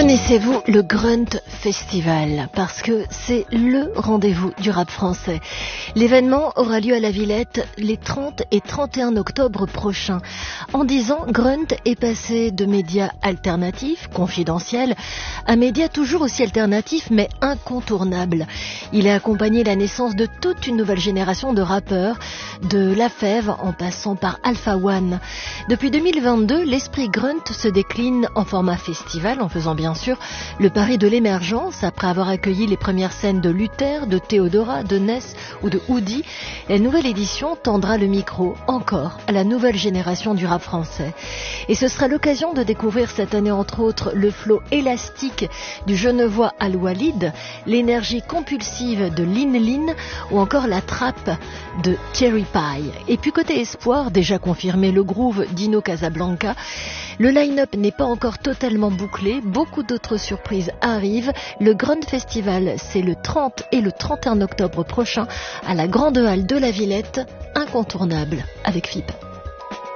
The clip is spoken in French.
Connaissez-vous le Grunt Festival? Parce que c'est le rendez-vous du rap français. L'événement aura lieu à la Villette les 30 et 31 octobre prochains. En 10 ans, Grunt est passé de médias alternatifs, confidentiels, à médias toujours aussi alternatifs mais incontournables. Il a accompagné la naissance de toute une nouvelle génération de rappeurs, de La Fève en passant par Alpha One. Depuis 2022, l'esprit Grunt se décline en format festival en faisant bien sûr le pari de l'émergence. Après avoir accueilli les premières scènes de Luther, de Théodora, de Ness ou de Hoodie, la nouvelle édition tendra le micro encore à la nouvelle génération du rap français. Et ce sera l'occasion de découvrir cette année entre autres le flow élastique du Genevois Al Walid, l'énergie compulsive de Lin Lin ou encore la trappe de Cherry Pie. Et puis côté espoir, déjà confirmé le groove d'Ino Casablanca, le line-up n'est pas encore totalement bouclé, beaucoup d'autres surprises arrivent. Le Grunt Festival, c'est le 30 et le 31 octobre prochain à la Grande Halle de la Villette, incontournable avec FIP.